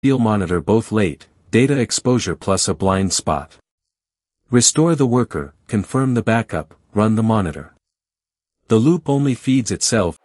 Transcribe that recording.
monitor both late, data exposure plus a blind spot. Restore the worker, confirm the backup, run the monitor. The loop only feeds itself